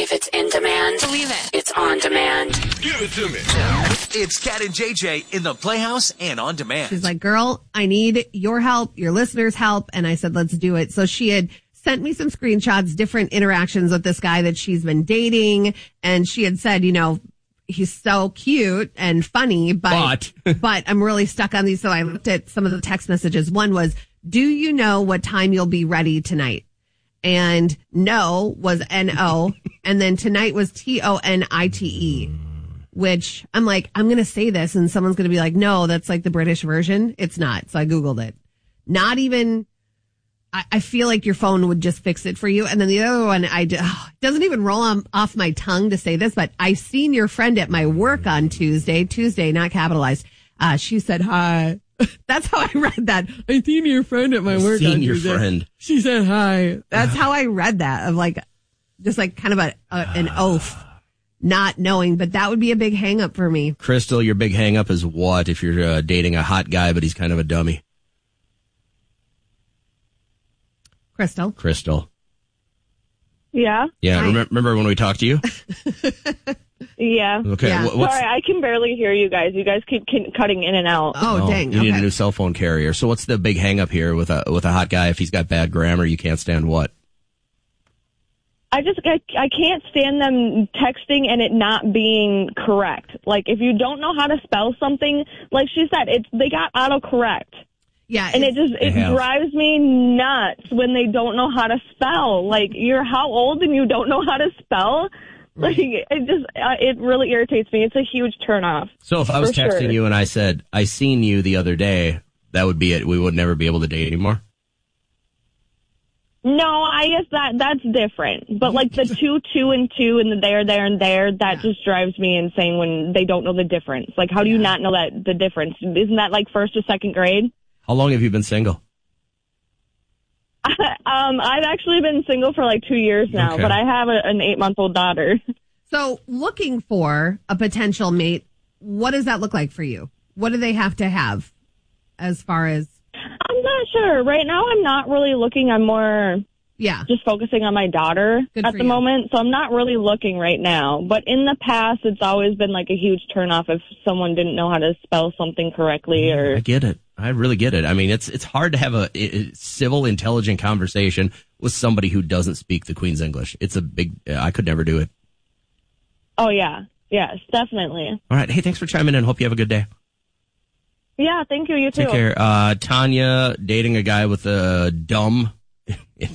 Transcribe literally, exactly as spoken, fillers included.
If it's in demand, believe it. It's on demand. Give it to me. It's Kat and J J in the Playhouse and on demand. She's like, girl, I need your help, your listeners' help. And I said, let's do it. So she had sent me some screenshots, different interactions with this guy that she's been dating. And she had said, you know, he's so cute and funny, but, but. but I'm really stuck on these. So I looked at some of the text messages. One was, do you know what time you'll be ready tonight? And no was N O. And then tonight was T O N I T E, which I'm like, I'm going to say this and someone's going to be like, no, that's like the British version. It's not. So I Googled it. Not even, I, I feel like your phone would just fix it for you. And then the other one, I oh, it doesn't even roll on, off my tongue to say this, but I seen your friend at my work on Tuesday, Tuesday, not capitalized. Uh, she said, hi. That's how I read that. I seen your friend at my I've work. Seen your Tuesday. friend. She said hi. That's how I read that. Of like, just like kind of a, a an oath, not knowing. But that would be a big hang up for me. Crystal, your big hang up is what if you're uh, dating a hot guy, but he's kind of a dummy? Crystal. Crystal. Yeah. Yeah. Rem- remember when we talked to you? Yeah. Okay. Yeah. wh- what's, Sorry, I can barely hear you guys. You guys keep c- cutting in and out. Oh, oh, dang. You need Okay. a new cell phone carrier. So what's the big hang up here with a with a hot guy? If he's got bad grammar, you can't stand what? I just, I, I can't stand them texting and it not being correct. Like, if you don't know how to spell something, like she said, it's they got autocorrect. Yeah. And it just, it have. drives me nuts when they don't know how to spell. Like, you're how old and you don't know how to spell? Like, it just, uh, it really irritates me. It's a huge turnoff. So if I was For texting sure. you and I said, I seen you the other day, that would be it. We would never be able to date anymore. No, I guess that that's different. But like the two, two, and two, and the there, there, and there, that Yeah. just drives me insane when they don't know the difference. Like, how do you Yeah. not know that the difference? Isn't that like first or second grade? How long have you been single? um, I've actually been single for like two years now, Okay. but I have a, an eight-month-old daughter. So looking for a potential mate, what does that look like for you? What do they have to have as far as? I'm not sure. Right now, I'm not really looking. I'm more Yeah. just focusing on my daughter Good at for the you. moment. So I'm not really looking right now. But in the past, it's always been like a huge turnoff if someone didn't know how to spell something correctly or. I get it. I really get it. I mean, it's it's hard to have a, a civil, intelligent conversation with somebody who doesn't speak the Queen's English. It's a big. I could never do it. Oh, yeah. Yes, definitely. All right. Hey, thanks for chiming in. Hope you have a good day. Yeah, thank you. You too. Take care. Uh, Tanya dating a guy with a dumb